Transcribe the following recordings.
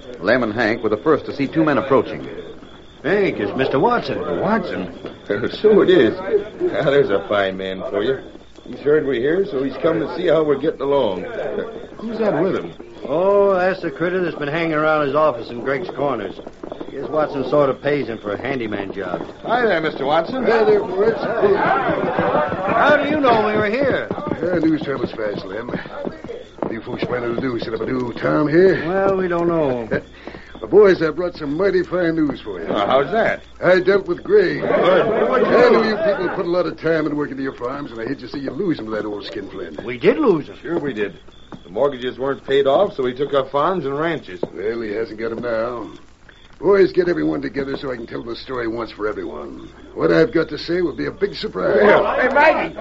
Lem and Hank were the first to see two men approaching. Hank, it's Mr. Watson. Watson? So it is. Now, there's a fine man for you. He's heard we're here, so he's come to see how we're getting along. Who's that with him? Oh, that's the critter that's been hanging around his office in Greg's Corners. I guess Watson sort of pays him for a handyman job. Hi there, Mr. Watson. Hi there, boys. How do you know we were here? News travels fast, Lem. What do you folks planning to do? Set up a new town here? Well, we don't know. Well, boys, I brought some mighty fine news for you. How's that? I dealt with Greg. Good. I know you people put a lot of time and work into your farms, and I hate to see you lose him to that old skinflint. We did lose him. Sure we did. The mortgages weren't paid off, so he took our farms and ranches. Well, he hasn't got them now. Boys, get everyone together so I can tell the story once for everyone. What I've got to say will be a big surprise. Hey, Maggie!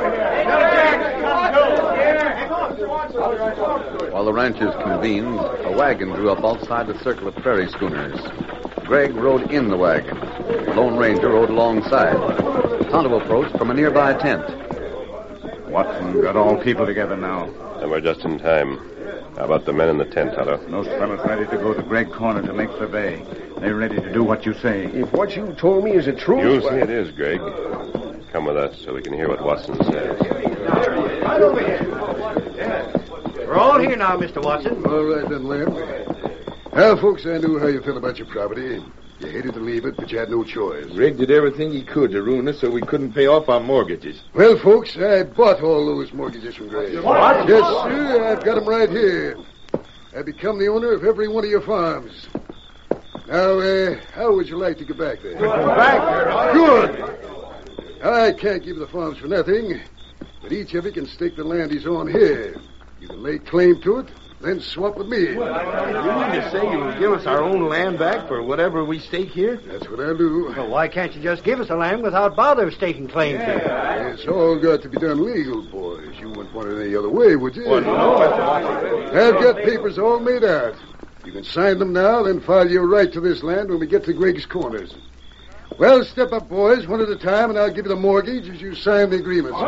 While the ranchers convened, a wagon drew up outside the circle of prairie schooners. Greg rode in the wagon. The Lone Ranger rode alongside. Tonto approached from a nearby tent. Watson got all people together now. And we're just in time. How about the men in the tent, Tonto? Those fellas ready to go to Greg Corner to make survey. They're ready to do what you say. If what you told me is the truth... You say it is, Greg. Come with us so we can hear what Watson says. Right over here. We're all here now, Mr. Watson. All right, then, Lem. Now, folks, I knew how you feel about your property. You hated to leave it, but you had no choice. Greg did everything he could to ruin us so we couldn't pay off our mortgages. Well, folks, I bought all those mortgages from Greg. What? Yes, sir. I've got them right here. I become the owner of every one of your farms. Now, how would you like to get back there? Back? Good. I can't give you the farms for nothing, but each of you can stake the land he's on here. You can lay claim to it, then swap with me. You mean to say you will give us our own land back for whatever we stake here? That's what I'll do. Well, why can't you just give us the land without bother of staking claim to it? It's all got to be done legal, boys. You wouldn't want it any other way, would you? Well, no, Mr. Watson. I've got papers all made out. You can sign them now, then file your right to this land when we get to Greg's Corners. Well, step up, boys, one at a time, and I'll give you the mortgage as you sign the agreements.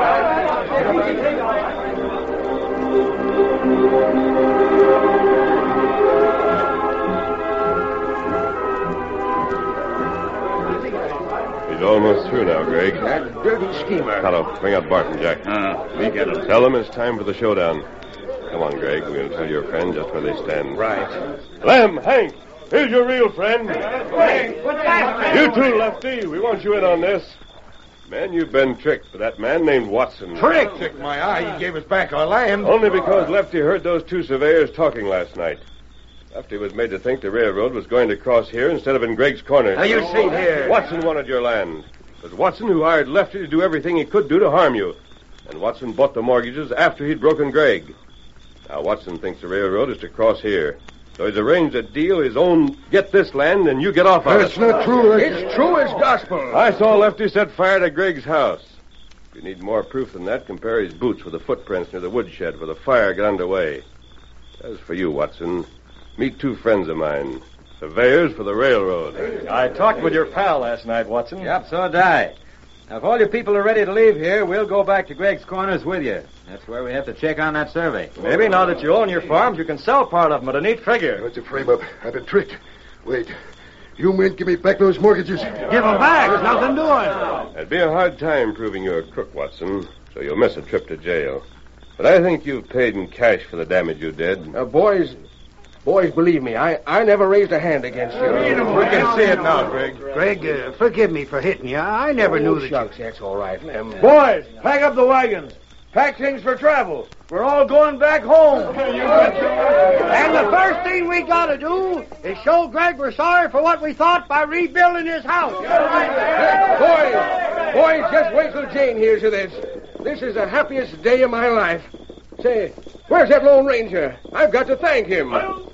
He's almost through now, Greg. That dirty schemer. Tonto, bring out Bart and Jack. We get him. Tell them it's time for the showdown. Come on, Greg. We're going to tell your friend just where they stand. Right. Lem, Hank, here's your real friend. You too, Lefty. We want you in on this. Man, you've been tricked by that man named Watson. Tricked? Tricked my eye. He gave us back our land. Only because Lefty heard those two surveyors talking last night. Lefty was made to think the railroad was going to cross here instead of in Greg's Corner. Now, you see here. Watson wanted your land. It was Watson who hired Lefty to do everything he could do to harm you. And Watson bought the mortgages after he'd broken Greg. Now, Watson thinks the railroad is to cross here. So he's arranged a deal his own get this land and you get off of it. That's not true. It's true as gospel. I saw Lefty set fire to Greg's house. If you need more proof than that, compare his boots with the footprints near the woodshed where the fire got underway. As for you, Watson, meet two friends of mine, surveyors for the railroad. I talked with your pal last night, Watson. Yep, so did I. Now, if all you people are ready to leave here, we'll go back to Greg's Corners with you. That's where we have to check on that survey. Maybe now that you own your farms, you can sell part of them at a neat figure. That's a frame-up. I've been tricked. Wait. You men give me back those mortgages. Give them back. There's nothing doing. It'd be a hard time proving you're a crook, Watson, so you'll miss a trip to jail. But I think you've paid in cash for the damage you did. Boys, believe me, I never raised a hand against you. We can see it now, Greg. Greg, forgive me for hitting you. I never knew that Shucks, that's all right, Lem. Boys, pack up the wagons. Pack things for travel. We're all going back home. And the first thing we got to do is show Greg we're sorry for what we thought by rebuilding his house. Boys, just wait till Jane hears of this. This is the happiest day of my life. Say, where's that Lone Ranger? I've got to thank him.